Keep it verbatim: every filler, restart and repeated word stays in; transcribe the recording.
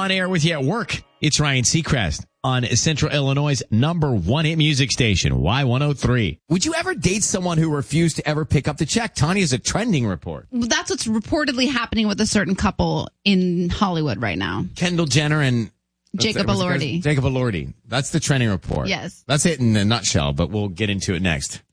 on air with you at work. It's Ryan Seacrest on Central Illinois' number one hit music station, Y one oh three. Would you ever date someone who refused to ever pick up the check? Tanya is a trending report. Well, that's what's reportedly happening with a certain couple in Hollywood right now. Kendall Jenner and Jacob Elordi. Jacob Elordi. That's the trending report. Yes. That's it in a nutshell, but we'll get into it next.